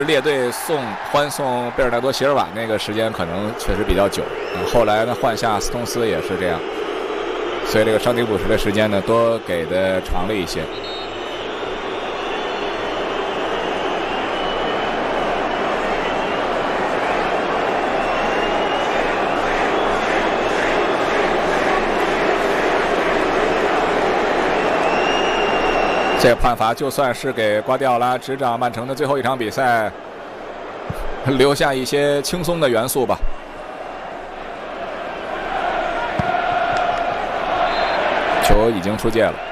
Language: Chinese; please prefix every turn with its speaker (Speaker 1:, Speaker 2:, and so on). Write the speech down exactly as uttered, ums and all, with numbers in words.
Speaker 1: 列队送欢送贝尔纳多·席尔瓦那个时间可能确实比较久，嗯、后来呢换下斯通斯也是这样，所以这个伤停补时的时间呢多给的长了一些。这个判罚就算是给瓜迪奥拉执掌曼城的最后一场比赛留下一些轻松的元素吧。球已经出界了。